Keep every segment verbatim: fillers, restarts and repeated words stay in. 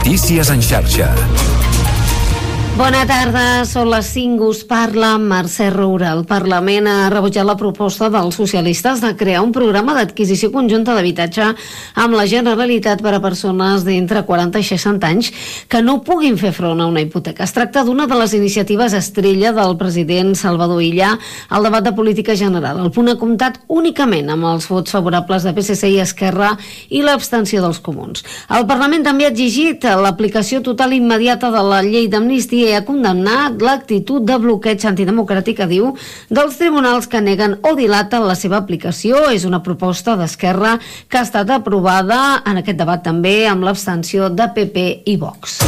Notícies en xarxa. Bona tarda, són les cinc, us parla Mercè Roura. El Parlament ha rebutjat la proposta dels socialistes de crear un programa d'adquisició conjunta d'habitatge amb la Generalitat per a persones d'entre quaranta i seixanta anys que no puguin fer front a una hipoteca. Es tracta d'una de les iniciatives estrella del president Salvador Illa al debat de política general. El punt ha comptat únicament amb els vots favorables de P S C i Esquerra i l'abstenció dels comuns. El Parlament també ha exigit l'aplicació total i immediata de la llei d'amnistia i ha condemnat l'actitud de bloqueig antidemocràtic, que diu, dels tribunals que neguen o dilaten la seva aplicació. És una proposta d'Esquerra que ha estat aprovada en aquest debat també amb l'abstenció de P P i Vox.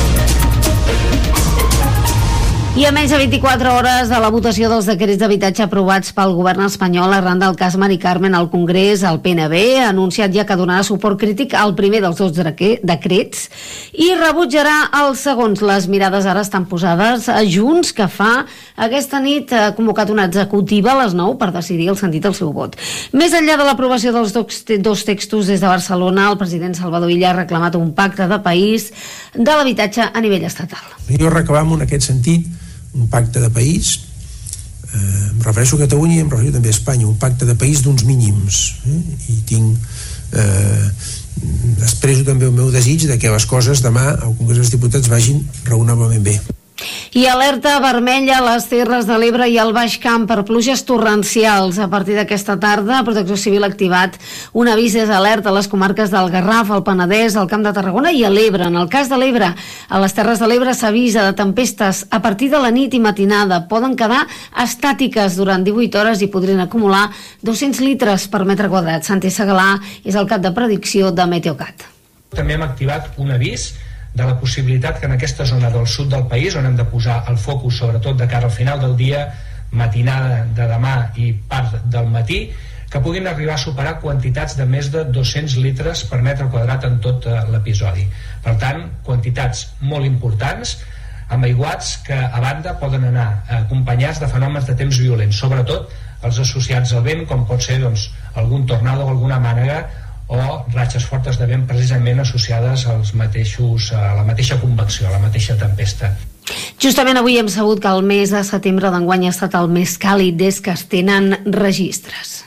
I a menys de vint-i-quatre hores de la votació dels decrets d'habitatge aprovats pel govern espanyol arran del cas Mari Carmen al Congrés, el P N B ha anunciat ja que donarà suport crític al primer dels dos decrets i rebutjarà els segons. Les mirades ara estan posades a Junts, que fa aquesta nit ha convocat una executiva a les nou per decidir el sentit del seu vot. Més enllà de l'aprovació dels dos textos des de Barcelona, el president Salvador Illa ha reclamat un pacte de país de l'habitatge a nivell estatal. Jo reclamo en aquest sentit un pacte de país, eh, em refereixo a Catalunya i em refereixo també a Espanya, un pacte de país d'uns mínims, eh? I tinc eh, expresso també el meu desig de que les coses demà al Congrés dels Diputats vagin raonablement bé. I alerta vermella a les Terres de l'Ebre i al Baix Camp per pluges torrencials. A partir d'aquesta tarda, Protecció Civil ha activat un avís d'alerta a les comarques del Garraf, el Penedès, el Camp de Tarragona i a l'Ebre. En el cas de l'Ebre, a les Terres de l'Ebre s'avisa de tempestes a partir de la nit i matinada. Poden quedar estàtiques durant divuit hores i podrien acumular dos-cents litres per metre quadrat. Santi Segalà és el cap de predicció de Meteocat. També hem activat un avís de la possibilitat que en aquesta zona del sud del país, on hem de posar el focus sobretot de cara al final del dia, matinada de demà i part del matí, que puguin arribar a superar quantitats de més de dos-cents litres per metre quadrat en tot l'episodi. Per tant, quantitats molt importants, amb aiguats que a banda poden anar acompanyats de fenòmens de temps violents, sobretot els associats al vent, com pot ser doncs, algun tornado o alguna mànega, o ratxes fortes de vent precisament associades als mateixos, a la mateixa convecció, a la mateixa tempesta. Justament avui hem sabut que el mes de setembre d'enguany ha estat el més càlid des que es tenen registres.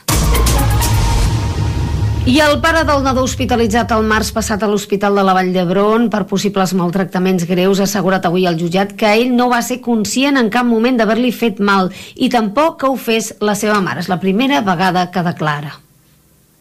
I el pare del nadó hospitalitzat el març passat a l'Hospital de la Vall d'Hebron per possibles maltractaments greus ha assegurat avui al jutjat que ell no va ser conscient en cap moment d'haver-li fet mal i tampoc que ho fes la seva mare. És la primera vegada que declara.